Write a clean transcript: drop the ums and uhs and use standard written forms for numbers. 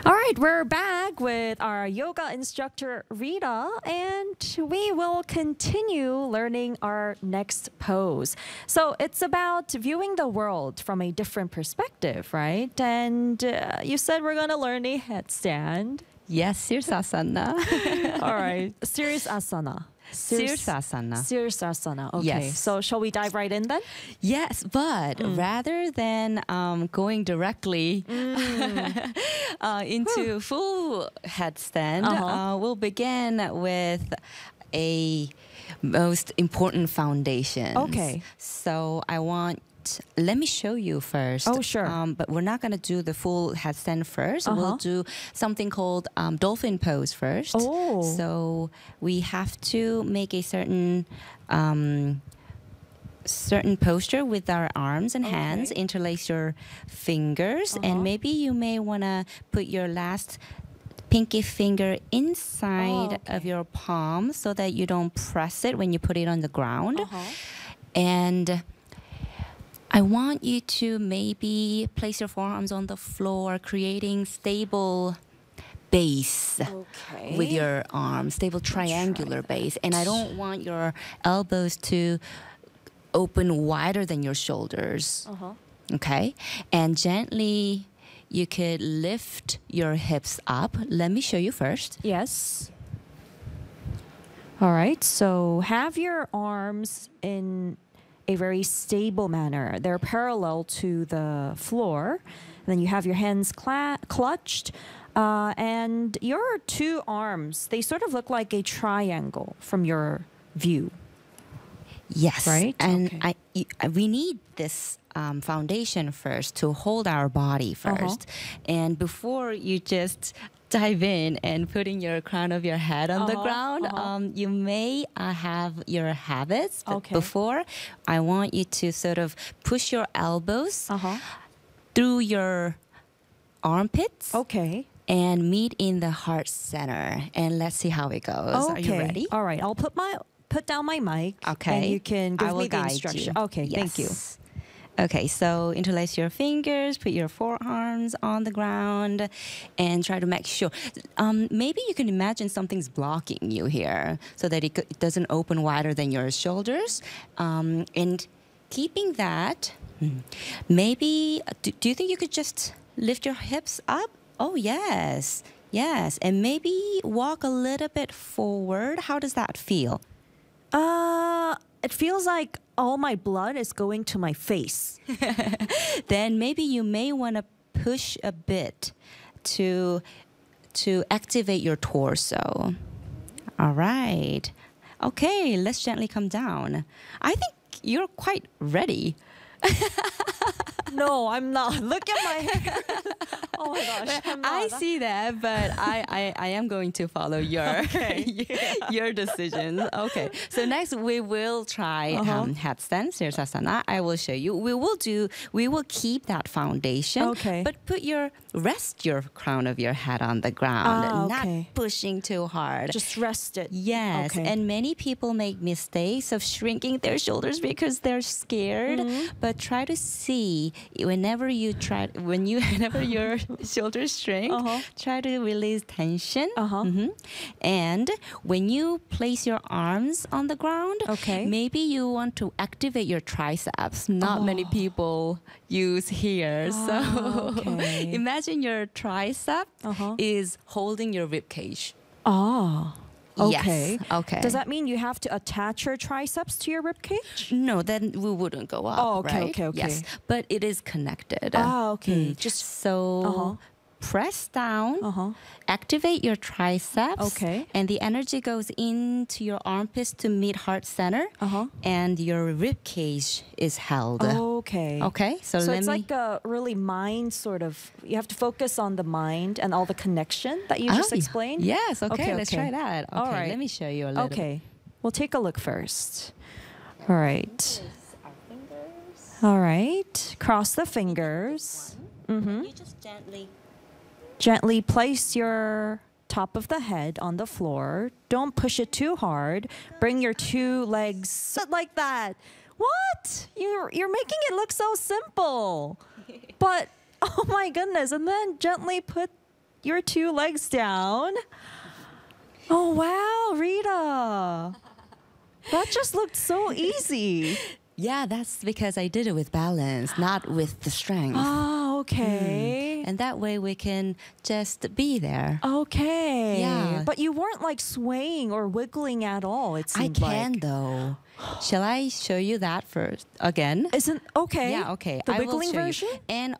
All right, we're back with our yoga instructor Rita, and we will continue learning our next pose. So it's about viewing the world from a different perspective, right? And you said we're going to learn a headstand. Yes, Sirsasana. All right, serious asana. Sirsasana. Sirsasana. Okay, Yes. so shall we dive right in then? Yes, but rather than going directly into full headstand, we'll begin with a most important foundation. Okay. So let me show you first. Oh, sure. But we're not going to do the full headstand first. We'll do something called dolphin pose first. Oh. So we have to make a certain posture with our arms and hands. Interlace your fingers, and maybe you may want to put your last pinky finger inside of your palm so that you don't press it when you put it on the ground. And I want you to maybe place your forearms on the floor, creating stable base with your arms, stable triangular base. And I don't want your elbows to open wider than your shoulders. Okay? And gently, you could lift your hips up. Let me show you first. Yes. All right, so have your arms in a very stable manner. They're parallel to the floor. And then you have your hands clutched. And your two arms, they sort of look like a triangle from your view. Yes. Right? And Okay. we need this foundation first to hold our body first. And before you just dive in and putting your crown of your head on the ground, you may have your habits. But before, I want you to sort of push your elbows through your armpits. Okay. And meet in the heart center. And let's see how it goes. Okay. Are you ready? All right, I'll put down my mic. Okay. And you can give I will me the guide instruction. you. Okay, thank you. Yes. Okay, so interlace your fingers, put your forearms on the ground, and try to make sure. Maybe you can imagine something's blocking you here so that it doesn't open wider than your shoulders. And keeping that, maybe, do you think you could just lift your hips up? Oh, yes. Yes. And maybe walk a little bit forward. How does that feel? It feels like all my blood is going to my face. Then maybe you may want to push a bit to activate your torso. All right. Okay, let's gently come down. I think you're quite ready. No, I'm not. Look at my hair. Oh my gosh. I see that, but I am going to follow your your decision. Okay. So next we will try headstand, Sirsasana. I will show you. We will keep that foundation. Okay. But rest your crown of your head on the ground. Not pushing too hard. Just rest it. Yes. Okay. And many people make mistakes of shrinking their shoulders because they're scared. But try to see whenever your shoulders shrink, try to release tension. And when you place your arms on the ground, maybe you want to activate your triceps. Not many people use here. So imagine your tricep is holding your rib cage. Oh. Okay. Yes. Okay. Does that mean you have to attach your triceps to your rib cage? No, then we wouldn't go up. Oh, okay, right? okay. Yes, but it is connected. Okay. Just so press down, activate your triceps, and the energy goes into your armpits to meet heart center, and your rib cage is held. Okay. Okay, so it's like a really mind sort of, you have to focus on the mind and all the connection that you just explained? Yes, okay, let's try that. Okay, all right. let me show you a little. Okay, we'll take a look first. All right. All right, cross the fingers. You just Gently place your top of the head on the floor. Don't push it too hard. Bring your two legs like that. What? You're making it look so simple. But oh my goodness. And then gently put your two legs down. Oh, wow, Rita. That just looked so easy. Yeah, that's because I did it with balance, not with the strength. Oh, okay. And that way we can just be there. Okay. Yeah. But you weren't like swaying or wiggling at all, it I seemed can like. though. Shall I show you that first again? Isn't okay? Yeah, okay. The I will wiggling show you. version? And